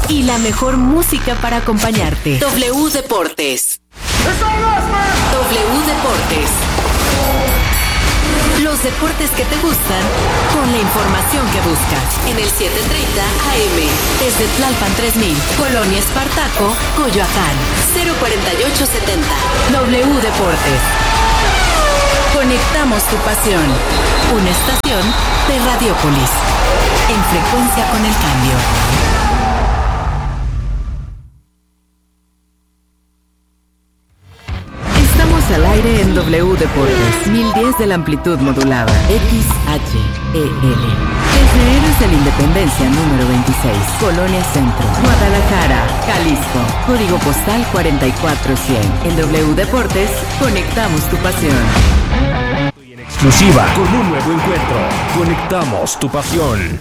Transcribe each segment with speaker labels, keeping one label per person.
Speaker 1: y la mejor música para acompañarte. W Deportes. W Deportes. Los deportes que te gustan con la información que buscas. En el 730 AM. Desde Tlalpan 3000, Colonia Espartaco, Coyoacán. 04870. W Deportes. Conectamos tu pasión. Una estación de Radiopolis. En frecuencia con el cambio. Estamos al aire en W Deportes, 1010 de la amplitud modulada, XHEL. Desde Héroes de la Independencia número 26, Colonia Centro, Guadalajara, Jalisco, código postal 44100. En W Deportes, conectamos tu pasión.
Speaker 2: En exclusiva, con un nuevo encuentro, conectamos tu pasión.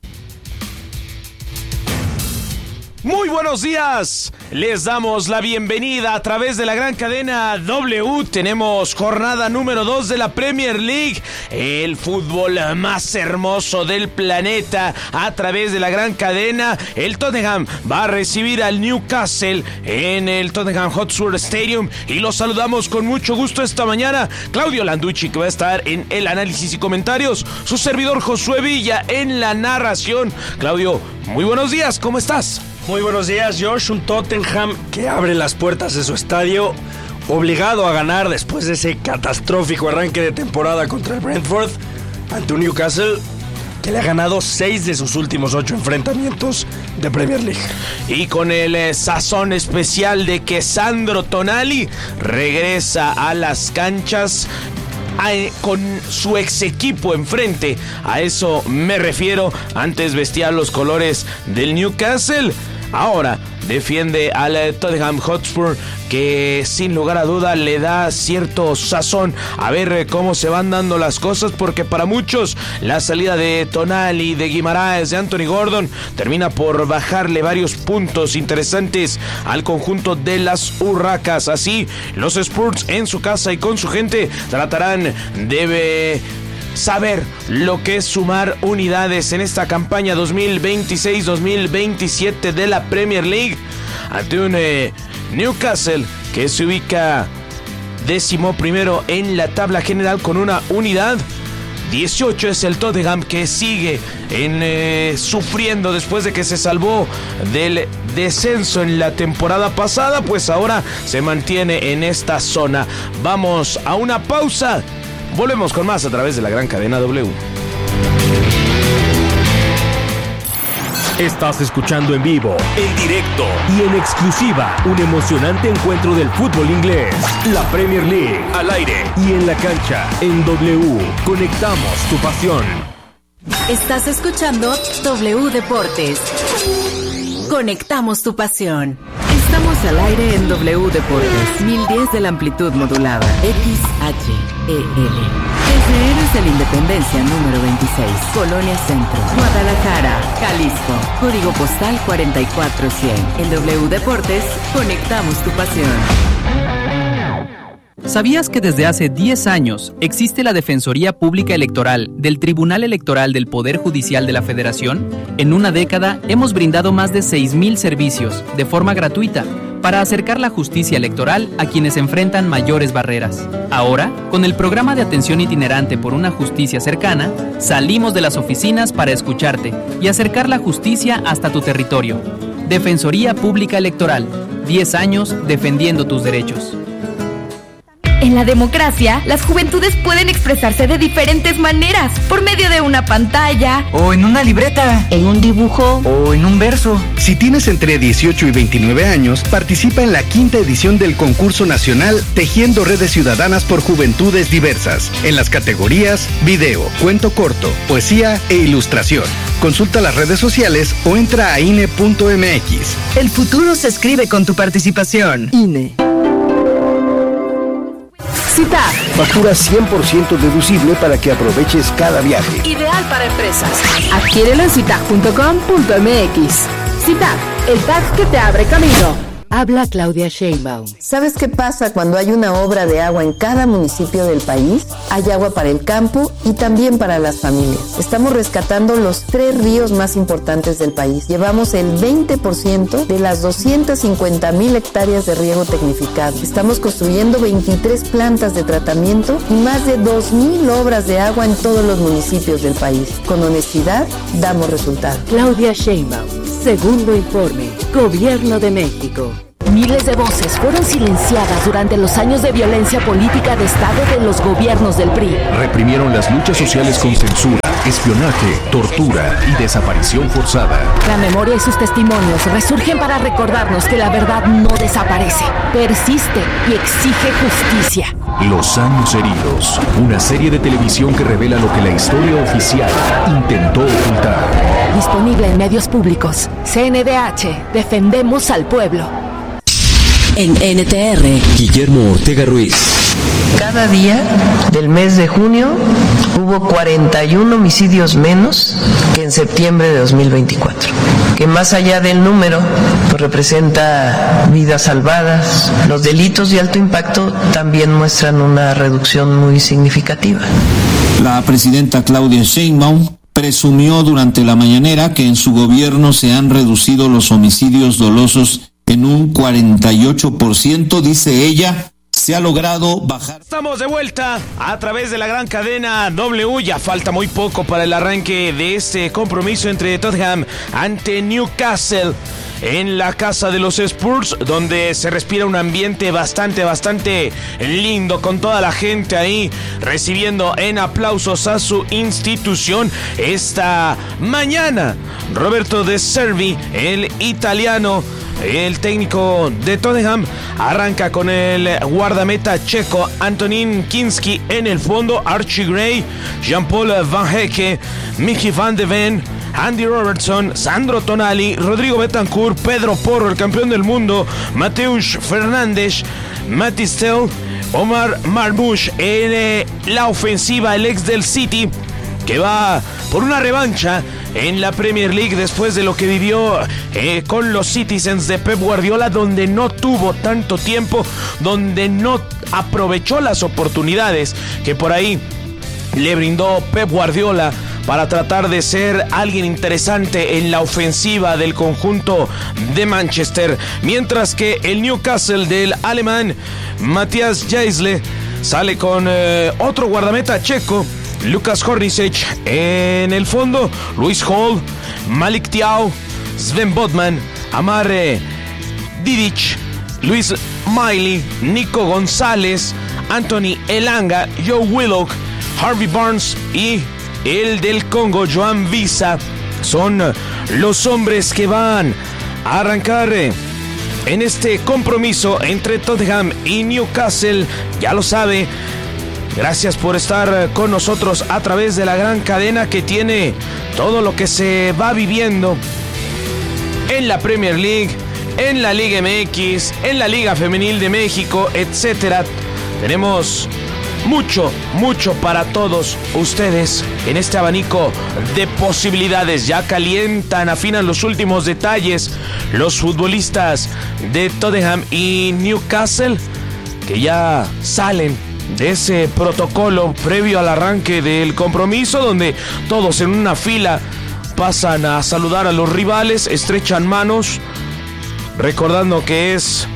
Speaker 2: Muy buenos días, les damos la bienvenida a través de la gran cadena W. Tenemos jornada número 2 de la Premier League, el fútbol más hermoso del planeta. A través de la gran cadena, el Tottenham va a recibir al Newcastle en el Tottenham Hotspur Stadium y los saludamos con mucho gusto esta mañana. Claudio Landucci, que va a estar en el análisis y comentarios, su servidor Josué Villa en la narración. Claudio, muy buenos días, ¿cómo estás?
Speaker 3: Muy buenos días, Josh. Un Tottenham que abre las puertas de su estadio, obligado a ganar después de ese catastrófico arranque de temporada contra el Brentford, ante un Newcastle que le ha ganado 6 de sus últimos 8 enfrentamientos de Premier League.
Speaker 2: Y con el sazón especial de que Sandro Tonali regresa a las canchas con su ex equipo enfrente. A eso me refiero. Antes vestía los colores del Newcastle, ahora defiende al Tottenham Hotspur, que sin lugar a duda le da cierto sazón. A ver cómo se van dando las cosas, porque para muchos la salida de Tonali, de Guimaraes, de Anthony Gordon termina por bajarle varios puntos interesantes al conjunto de las Urracas. Así, los Spurs en su casa y con su gente tratarán de saber lo que es sumar unidades en esta campaña 2026-2027 de la Premier League ante un Newcastle que se ubica 11º en la tabla general con una unidad. 18 es el Tottenham, que sigue sufriendo después de que se salvó del descenso en la temporada pasada, pues ahora se mantiene en esta zona. Vamos a una pausa. Volvemos con más a través de la gran cadena W. Estás escuchando en vivo, en directo y en exclusiva un emocionante encuentro del fútbol inglés. La Premier League, al aire y en la cancha, en W. Conectamos tu pasión.
Speaker 1: Estás escuchando W Deportes. Conectamos tu pasión. Estamos al aire en W Deportes, 1010 de la amplitud modulada, XHEL. Desde Héroes de la Independencia número 26, Colonia Centro, Guadalajara, Jalisco, código postal 44100. En W Deportes, conectamos tu pasión.
Speaker 4: ¿Sabías que desde hace 10 años existe la Defensoría Pública Electoral del Tribunal Electoral del Poder Judicial de la Federación? En una década hemos brindado más de 6,000 servicios de forma gratuita para acercar la justicia electoral a quienes enfrentan mayores barreras. Ahora, con el programa de atención itinerante por una justicia cercana, salimos de las oficinas para escucharte y acercar la justicia hasta tu territorio. Defensoría Pública Electoral, 10 años defendiendo tus derechos.
Speaker 5: En la democracia, las juventudes pueden expresarse de diferentes maneras, por medio de una pantalla,
Speaker 6: o en una libreta,
Speaker 5: en un dibujo,
Speaker 6: o en un verso.
Speaker 7: Si tienes entre 18 y 29 años, participa en la 5ª edición del concurso nacional Tejiendo Redes Ciudadanas por Juventudes Diversas, en las categorías video, cuento corto, poesía e ilustración. Consulta las redes sociales o entra a INE.mx.
Speaker 6: El futuro se escribe con tu participación.
Speaker 1: INE.
Speaker 5: CITAP.
Speaker 8: Factura 100% deducible para que aproveches cada viaje.
Speaker 1: Ideal para empresas.
Speaker 5: Adquiérelo en citap.com.mx. CITAP, el tag que te abre camino.
Speaker 1: Habla Claudia Sheinbaum.
Speaker 9: ¿Sabes qué pasa cuando hay una obra de agua en cada municipio del país? Hay agua para el campo y también para las familias. Estamos rescatando los 3 ríos más importantes del país. Llevamos el 20% de las 250,000 hectáreas de riego tecnificado. Estamos construyendo 23 plantas de tratamiento y más de 2,000 obras de agua en todos los municipios del país. Con honestidad, damos resultados.
Speaker 1: Claudia Sheinbaum, segundo informe, Gobierno de México.
Speaker 10: Miles de voces fueron silenciadas durante los años de violencia política de Estado de los gobiernos del PRI.
Speaker 11: Reprimieron las luchas sociales con censura, espionaje, tortura y desaparición forzada.
Speaker 10: La memoria y sus testimonios resurgen para recordarnos que la verdad no desaparece, persiste y exige justicia.
Speaker 11: Los años heridos, una serie de televisión que revela lo que la historia oficial intentó ocultar.
Speaker 10: Disponible en medios públicos. CNDH, defendemos al pueblo.
Speaker 1: En NTR,
Speaker 12: Guillermo Ortega Ruiz.
Speaker 9: Cada día del mes de junio hubo 41 homicidios menos que en septiembre de 2024, que más allá del número pues representa vidas salvadas. Los delitos de alto impacto también muestran una reducción muy significativa.
Speaker 13: La presidenta Claudia Sheinbaum presumió durante la mañanera que en su gobierno se han reducido los homicidios dolosos en un 48%, dice ella. Se ha logrado bajar.
Speaker 2: Estamos de vuelta a través de la gran cadena W. Ya falta muy poco para el arranque de este compromiso entre Tottenham ante Newcastle en la casa de los Spurs, donde se respira un ambiente bastante lindo, con toda la gente ahí recibiendo en aplausos a su institución. Esta mañana Roberto De Zerbi, el italiano, el técnico de Tottenham, arranca con el guardameta checo Antonín Kinski en el fondo, Archie Gray, Jean-Paul Van Hecke, Mickey Van de Ven, Andy Robertson, Sandro Tonali, Rodrigo Betancourt, Pedro Porro, el campeón del mundo, Mateusz Fernández, Mathys Tel, Omar Marmoush en la ofensiva, el ex del City, que va por una revancha en la Premier League después de lo que vivió con los Citizens de Pep Guardiola, donde no tuvo tanto tiempo, donde no aprovechó las oportunidades que por ahí le brindó Pep Guardiola para tratar de ser alguien interesante en la ofensiva del conjunto de Manchester, mientras que el Newcastle del alemán Matthias Jaisle sale con otro guardameta checo, Lukas Hornacek en el fondo, Luis Hall, Malik Thiaw, Sven Botman, Amar Didic, Luis Miley, Nico González, Anthony Elanga, Joe Willock, Harvey Barnes y el del Congo, Joan Visa. Son los hombres que van a arrancar en este compromiso entre Tottenham y Newcastle. Ya lo sabe. Gracias por estar con nosotros a través de la gran cadena que tiene todo lo que se va viviendo en la Premier League, en la Liga MX, en la Liga Femenil de México, etcétera. Tenemos mucho para todos ustedes en este abanico de posibilidades. Ya calientan, afinan los últimos detalles los futbolistas de Tottenham y Newcastle, que ya salen de ese protocolo previo al arranque del compromiso, donde todos en una fila pasan a saludar a los rivales, estrechan manos, recordando que es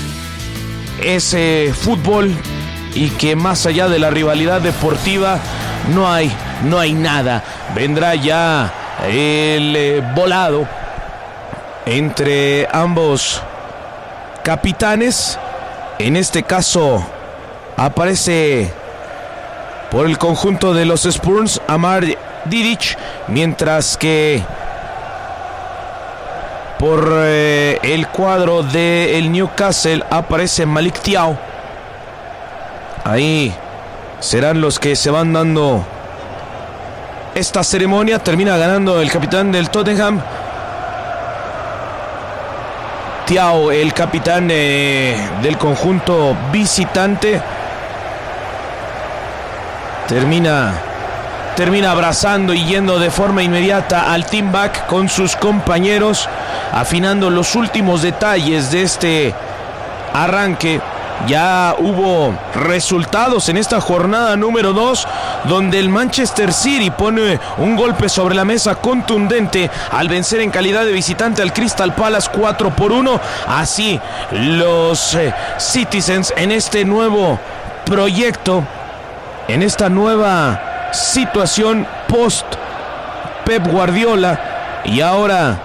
Speaker 2: ese fútbol y que más allá de la rivalidad deportiva no hay nada. Vendrá ya el volado entre ambos capitanes. En este caso aparece por el conjunto de los Spurs Amar Didic, mientras que por el cuadro del Newcastle aparece Malik Thiaw. Ahí serán los que se van dando esta ceremonia. Termina ganando el capitán del Tottenham, Thiaw, el capitán del conjunto visitante. Termina termina abrazando y yendo de forma inmediata al team back con sus compañeros, afinando los últimos detalles de este arranque. Ya hubo resultados en esta jornada número 2, donde el Manchester City pone un golpe sobre la mesa contundente al vencer en calidad de visitante al Crystal Palace 4-1. Así los Citizens en este nuevo proyecto, en esta nueva situación post Pep Guardiola, y ahora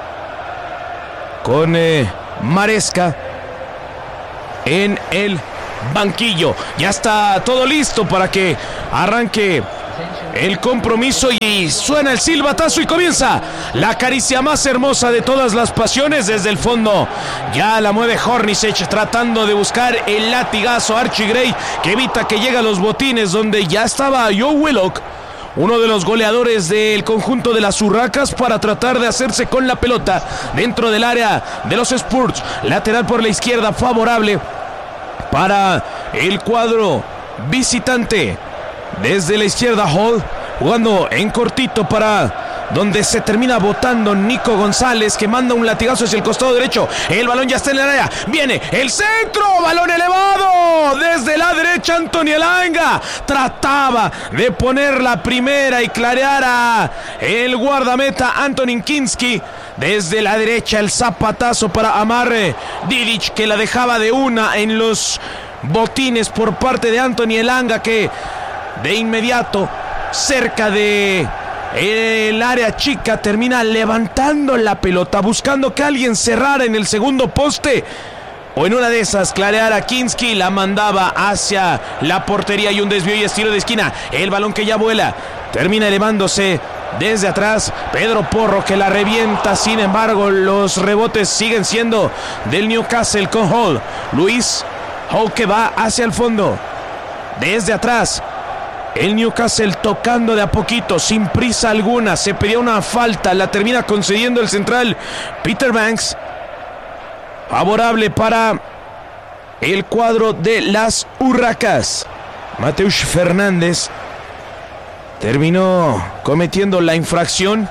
Speaker 2: con Maresca en el banquillo. Ya está todo listo para que arranque el compromiso y suena el silbatazo y comienza la caricia más hermosa de todas las pasiones desde el fondo. Ya la mueve Hornacek tratando de buscar el latigazo. Archie Gray, que evita que llegue a los botines, donde ya estaba Joe Willock, uno de los goleadores del conjunto de las Urracas, para tratar de hacerse con la pelota dentro del área de los Spurs. Lateral por la izquierda favorable para el cuadro visitante. Desde la izquierda Hall, jugando en cortito para donde se termina botando Nico González, que manda un latigazo hacia el costado derecho. El balón ya está en el área, viene el centro, balón elevado desde la derecha. Anthony Elanga trataba de poner la primera y clarear a el guardameta Antonin Kinski. Desde la derecha el zapatazo para Amar Didic, que la dejaba de una en los botines por parte de Anthony Elanga, que de inmediato cerca de el área chica termina levantando la pelota, buscando que alguien cerrara en el segundo poste, o en una de esas clarear a Kinski. La mandaba hacia la portería y un desvío y estilo de esquina. El balón que ya vuela termina elevándose desde atrás. Pedro Porro, que la revienta. Sin embargo, los rebotes siguen siendo del Newcastle con Hall. Luis Hall, que va hacia el fondo desde atrás. El Newcastle tocando de a poquito, sin prisa alguna. Se pedía una falta, la termina concediendo el central Peter Banks. Favorable para el cuadro de las Urracas. Mateusz Fernández terminó cometiendo la infracción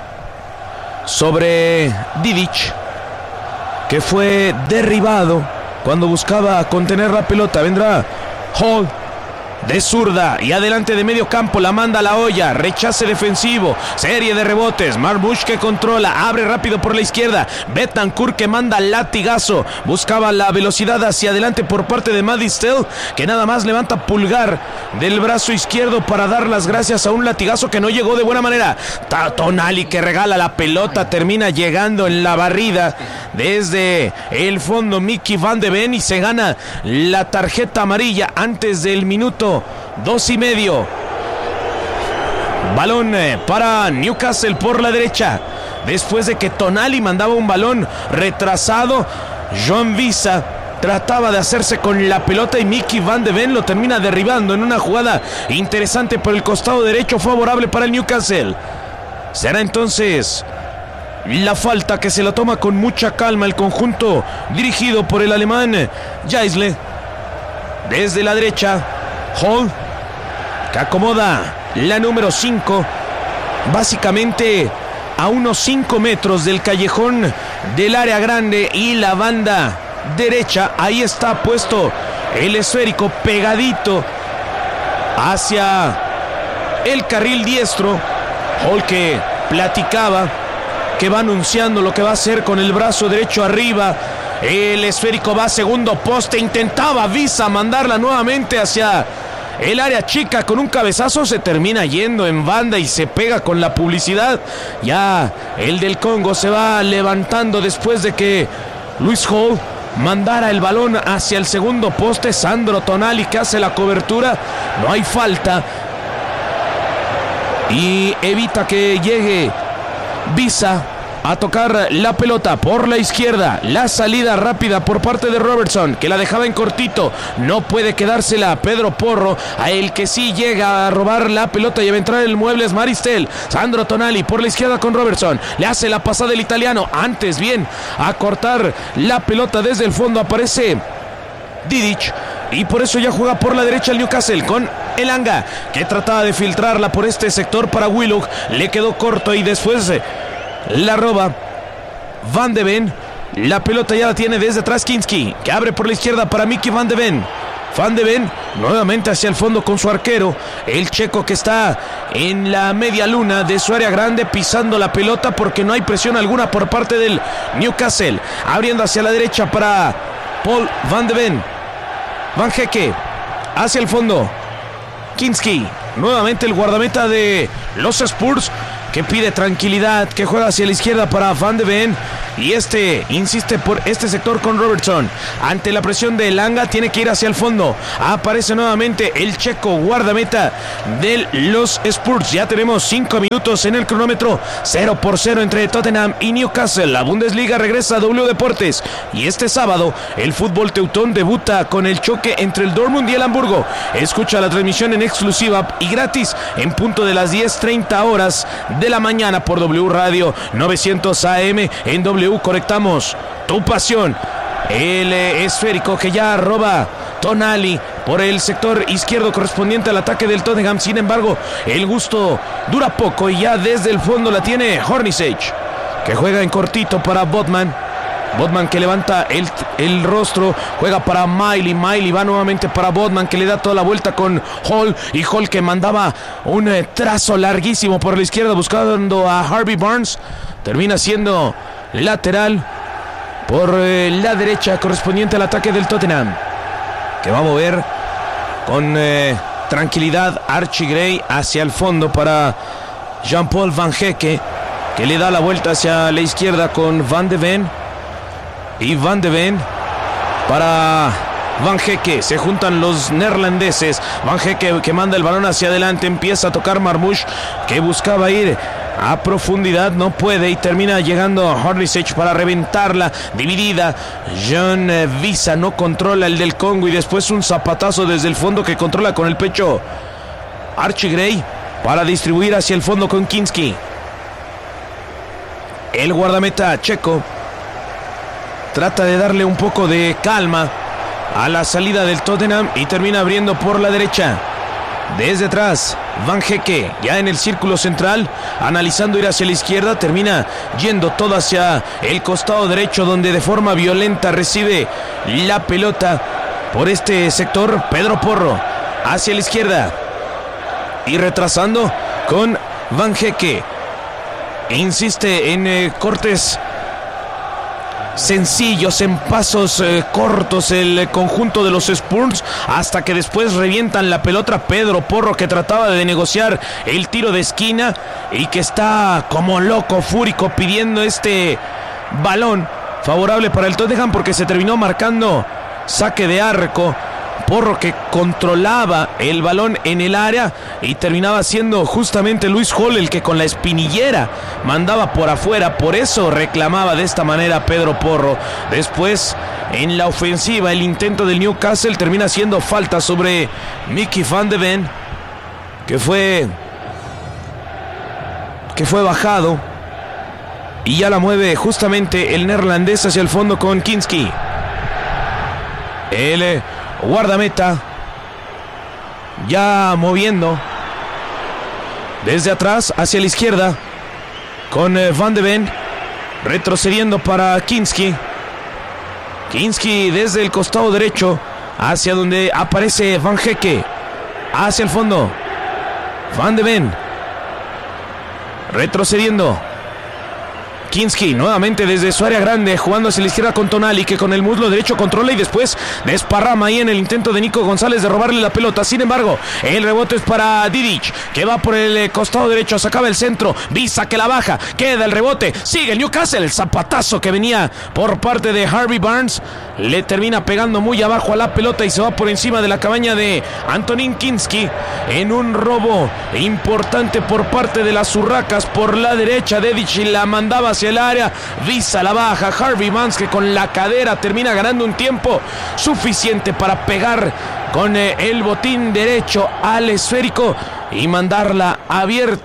Speaker 2: sobre Didic, que fue derribado cuando buscaba contener la pelota. Vendrá Hall de zurda y adelante de medio campo, la manda a la olla, rechace defensivo, serie de rebotes. Marbush, que controla, abre rápido por la izquierda. Betancourt, que manda latigazo, buscaba la velocidad hacia adelante por parte de Maddie Stell, que nada más levanta pulgar del brazo izquierdo para dar las gracias a un latigazo que no llegó de buena manera. Tonali, que regala la pelota, termina llegando en la barrida desde el fondo Mickey Van de Ven, y se gana la tarjeta amarilla antes del minuto 2.5. Balón para Newcastle por la derecha. Después de que Tonali mandaba un balón retrasado, Joan Visa trataba de hacerse con la pelota y Mickey Van de Ven lo termina derribando en una jugada interesante por el costado derecho, favorable para el Newcastle. Será entonces la falta, que se la toma con mucha calma el conjunto dirigido por el alemán Jaisle. Desde la derecha Hall, que acomoda la número 5, básicamente a unos 5 metros del callejón del área grande y la banda derecha. Ahí está puesto el esférico pegadito hacia el carril diestro. Hall, que platicaba, que va anunciando lo que va a hacer con el brazo derecho arriba. El esférico va a segundo poste, intentaba Visa mandarla nuevamente hacia el área chica con un cabezazo, se termina yendo en banda y se pega con la publicidad. Ya el del Congo se va levantando después de que Luis Hall mandara el balón hacia el segundo poste. Sandro Tonali, que hace la cobertura, no hay falta y evita que llegue Visa a tocar la pelota por la izquierda. La salida rápida por parte de Robertson, que la dejaba en cortito, no puede quedársela Pedro Porro. A el que sí llega a robar la pelota y a entrar el mueble es Maristel. Sandro Tonali por la izquierda con Robertson, le hace la pasada el italiano, antes bien a cortar la pelota desde el fondo aparece Didic y por eso ya juega por la derecha el Newcastle con Elanga, que trataba de filtrarla por este sector para Willock. Le quedó corto y después la roba Van de Ven. La pelota ya la tiene desde atrás Kinski, que abre por la izquierda para Mickey Van de Ven. Van de Ven nuevamente hacia el fondo con su arquero, el checo, que está en la media luna de su área grande pisando la pelota porque no hay presión alguna por parte del Newcastle. Abriendo hacia la derecha para Paul Van de Ven. Van Hecke hacia el fondo. Kinski, nuevamente el guardameta de los Spurs, que pide tranquilidad, que juega hacia la izquierda para Van de Ven. Y insiste por este sector con Robertson. Ante la presión de Elanga, tiene que ir hacia el fondo. Aparece nuevamente el checo guardameta de los Spurs. Ya tenemos 5 minutos en el cronómetro. 0-0 entre Tottenham y Newcastle. La Bundesliga regresa a W Deportes. Y este sábado, el fútbol teutón debuta con el choque entre el Dortmund y el Hamburgo. Escucha la transmisión en exclusiva y gratis en punto de las 10:30 horas de la mañana por W Radio 900 AM. En W conectamos tu pasión. El esférico que ya roba Tonali por el sector izquierdo correspondiente al ataque del Tottenham. Sin embargo, el gusto dura poco y ya desde el fondo la tiene Hornacek, que juega en cortito para Botman. Botman, que levanta el rostro, juega para Miley. Miley va nuevamente para Botman, que le da toda la vuelta con Hall. Y Hall, que mandaba un trazo larguísimo por la izquierda buscando a Harvey Barnes. Termina siendo lateral por la derecha correspondiente al ataque del Tottenham, que va a mover con tranquilidad Archie Gray hacia el fondo para Jean-Paul Van Hecke, que le da la vuelta hacia la izquierda con Van de Ven. Y Van de Ven para Van Hecke. Se juntan los neerlandeses. Van Hecke, que manda el balón hacia adelante, empieza a tocar Marmoush, que buscaba ir a profundidad, no puede y termina llegando Hornacek para reventarla dividida. John Visa no controla el del Congo y después un zapatazo desde el fondo que controla con el pecho Archie Gray para distribuir hacia el fondo con Kinski. El guardameta checo trata de darle un poco de calma a la salida del Tottenham y termina abriendo por la derecha. Desde atrás, Van Hecke, ya en el círculo central, analizando ir hacia la izquierda, termina yendo todo hacia el costado derecho, donde de forma violenta recibe la pelota por este sector Pedro Porro, hacia la izquierda y retrasando con Van Hecke. Insiste en cortes sencillos, en pasos cortos el conjunto de los Spurs, hasta que después revientan la pelota. Pedro Porro, que trataba de negociar el tiro de esquina y que está como loco, fúrico, pidiendo este balón favorable para el Tottenham, porque se terminó marcando saque de arco. Porro, que controlaba el balón en el área y terminaba siendo justamente Luis Hall el que con la espinillera mandaba por afuera. Por eso reclamaba de esta manera Pedro Porro. Después, en la ofensiva, el intento del Newcastle termina siendo falta sobre Mickey Van de Ven, que fue bajado, y ya la mueve justamente el neerlandés hacia el fondo con Kinski. El guardameta ya moviendo desde atrás hacia la izquierda con Van de Ven, retrocediendo para Kinski. Kinski desde el costado derecho hacia donde aparece Van Hecke, hacia el fondo. Van de Ven retrocediendo. Kinski nuevamente desde su área grande, jugando hacia la izquierda con Tonali, que con el muslo derecho controla y después desparrama ahí en el intento de Nico González de robarle la pelota. Sin embargo, el rebote es para Didic, que va por el costado derecho, sacaba el centro, Visa, que la baja, queda el rebote, sigue el Newcastle, el zapatazo que venía por parte de Harvey Barnes, le termina pegando muy abajo a la pelota y se va por encima de la cabaña de Antonín Kinski en un robo importante por parte de las Urracas por la derecha. Didic la mandaba hacia el área, Visa la baja, Harvey Barnes, que con la cadera termina ganando un tiempo suficiente para pegar con el botín derecho al esférico y mandarla abierto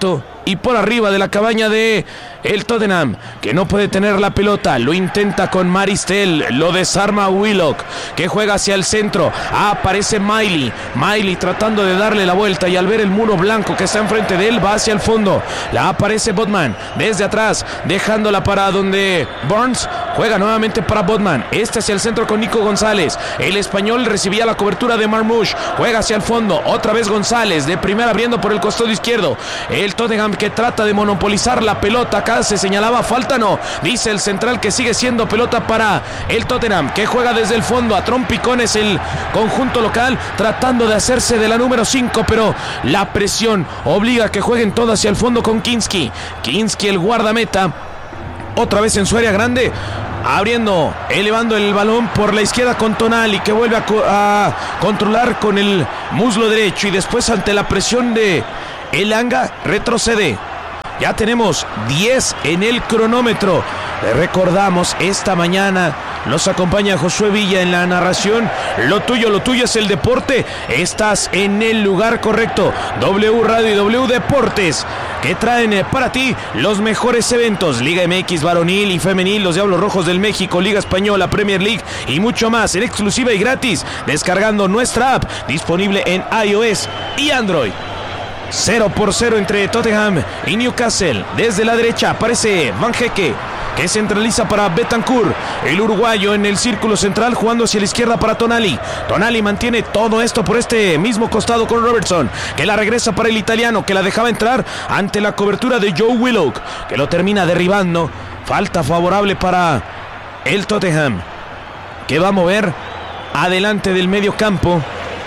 Speaker 2: y por arriba de la cabaña de el Tottenham, que no puede tener la pelota, lo intenta con Maristel, lo desarma Willock, que juega hacia el centro, aparece Miley tratando de darle la vuelta y al ver el muro blanco que está enfrente de él va hacia el fondo, la aparece Botman desde atrás, dejándola para donde Burns, juega nuevamente para Botman, hacia el centro con Nico González, el español recibía la cobertura de Marmoush, juega hacia el fondo, otra vez González, de primera abriendo por el costado izquierdo, el Tottenham que trata de monopolizar la pelota, acá se señalaba falta, no, dice el central que sigue siendo pelota para el Tottenham, que juega desde el fondo a trompicones el conjunto local, tratando de hacerse de la número 5, pero la presión obliga a que jueguen todo hacia el fondo con Kinski, el guardameta, otra vez en su área grande, abriendo, elevando el balón por la izquierda con Tonali, que vuelve a controlar con el muslo derecho y después ante la presión de Elanga retrocede. Ya tenemos 10 en el cronómetro. Le recordamos, esta mañana nos acompaña Josué Villa en la narración. Lo tuyo es el deporte. Estás en el lugar correcto. W Radio y W Deportes, que traen para ti los mejores eventos. Liga MX varonil y femenil, los Diablos Rojos del México, Liga Española, Premier League y mucho más en exclusiva y gratis, descargando nuestra app, disponible en iOS y Android. 0-0 entre Tottenham y Newcastle. Desde la derecha aparece Van Hecke, que centraliza para Bentancur, el uruguayo en el círculo central, jugando hacia la izquierda para Tonali. Tonali mantiene todo esto por este mismo costado con Robertson, que la regresa para el italiano, que la dejaba entrar ante la cobertura de Joe Willock, que lo termina derribando. Falta favorable para el Tottenham, que va a mover adelante del medio campo,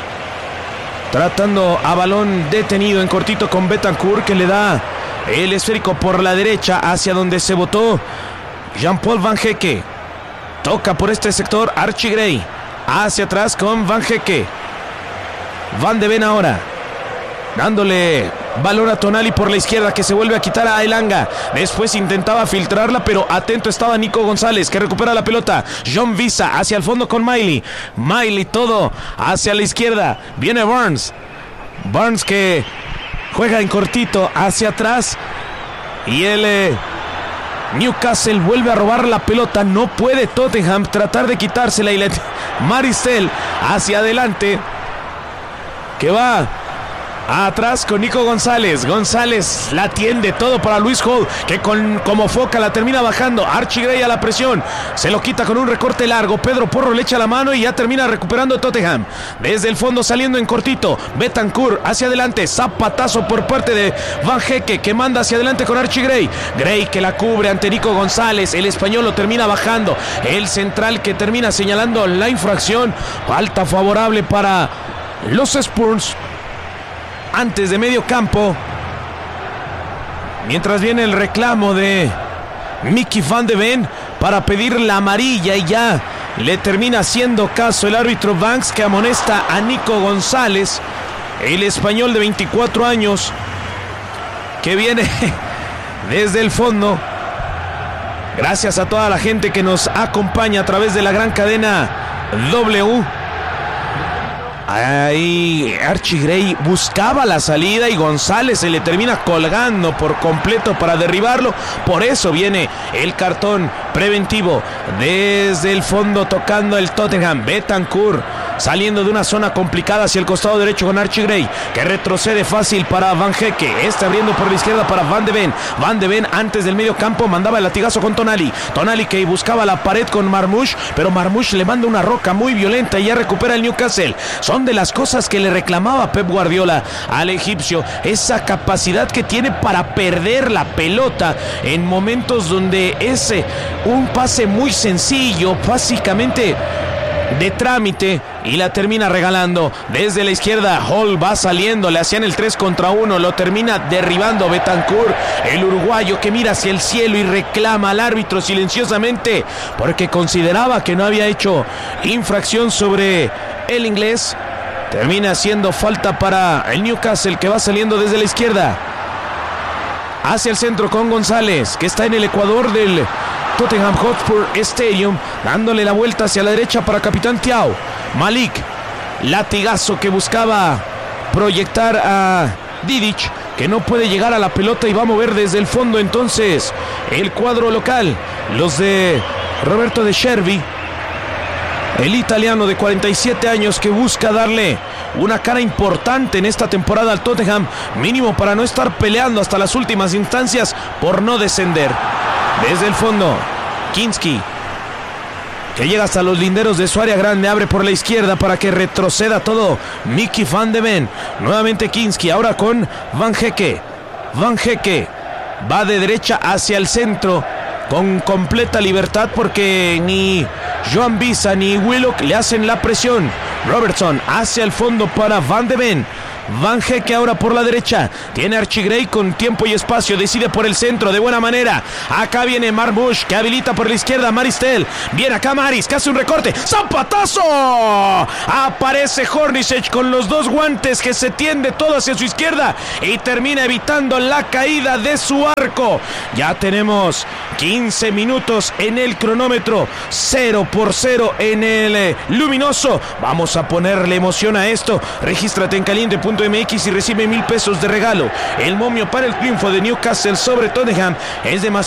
Speaker 2: tratando a balón detenido en cortito con Bentancur, que le da el esférico por la derecha hacia donde se botó Jean-Paul Van Hecke. Toca por este sector Archie Gray, hacia atrás con Van Hecke. Van de Ven ahora, dándole balón a Tonali por la izquierda, que se vuelve a quitar a Elanga. Después intentaba filtrarla, pero atento estaba Nico González, que recupera la pelota. John Visa hacia el fondo con Miley todo hacia la izquierda. Viene Burns, que juega en cortito hacia atrás, y el Newcastle vuelve a robar la pelota. No puede Tottenham tratar de quitársela, y Maristel hacia adelante, que va atrás con Nico González. González la tiende todo para Luis Hall, que como foca la termina bajando. Archie Gray a la presión, se lo quita con un recorte largo. Pedro Porro le echa la mano y ya termina recuperando Tottenham. Desde el fondo saliendo en cortito, Bentancur hacia adelante, zapatazo por parte de Van Hecke, que manda hacia adelante con Archie Gray. Gray que la cubre ante Nico González, el español lo termina bajando. El central que termina señalando la infracción. Falta favorable para los Spurs antes de medio campo, mientras viene el reclamo de Mickey Van de Ven para pedir la amarilla, y ya le termina haciendo caso el árbitro Banks, que amonesta a Nico González, el español de 24 años, que viene desde el fondo. Gracias a toda la gente que nos acompaña a través de la gran cadena W. Ahí Archie Gray buscaba la salida y González se le termina colgando por completo para derribarlo. Por eso viene el cartón preventivo. Desde el fondo tocando el Tottenham, Bentancur saliendo de una zona complicada hacia el costado derecho con Archie Gray, que retrocede fácil para Van Hecke, abriendo por la izquierda para Van de Ven. Van de Ven antes del medio campo mandaba el latigazo con Tonali, que buscaba la pared con Marmoush, pero Marmoush le manda una roca muy violenta y ya recupera el Newcastle. Son de las cosas que le reclamaba Pep Guardiola al egipcio, esa capacidad que tiene para perder la pelota en momentos donde es un pase muy sencillo, básicamente de trámite, y la termina regalando. Desde la izquierda Hall va saliendo, le hacían el 3 contra 1, lo termina derribando Bentancur, el uruguayo, que mira hacia el cielo y reclama al árbitro silenciosamente porque consideraba que no había hecho infracción sobre el inglés. Termina siendo falta para el Newcastle, que va saliendo desde la izquierda hacia el centro con González, que está en el ecuador del Tottenham Hotspur Stadium, dándole la vuelta hacia la derecha para Capitán Thiaw. Malik, latigazo que buscaba proyectar a Didic, que no puede llegar a la pelota y va a mover desde el fondo entonces el cuadro local, los de Roberto De Zerbi, el italiano de 47 años que busca darle una cara importante en esta temporada al Tottenham, mínimo para no estar peleando hasta las últimas instancias por no descender. Desde el fondo, Kinski, que llega hasta los linderos de su área grande, abre por la izquierda para que retroceda todo Mickey van de Ven. Nuevamente Kinski, ahora con Van Hecke. Van Hecke va de derecha hacia el centro con completa libertad porque ni Joan Visa ni Willock le hacen la presión. Robertson hacia el fondo para Van de Ven. Van Hecke ahora por la derecha, tiene Archie Gray con tiempo y espacio, decide por el centro de buena manera. Acá viene Marmoush que habilita por la izquierda Maristel, viene acá Maris que hace un recorte, ¡zapatazo! Aparece Hornacek con los dos guantes que se tiende todo hacia su izquierda y termina evitando la caída de su arco. Ya tenemos 15 minutos en el cronómetro, 0-0 en el luminoso. Vamos a ponerle emoción a esto. Regístrate en caliente.mx y recibe $1,000 de regalo. El momio para el triunfo de Newcastle sobre Tottenham es demasiado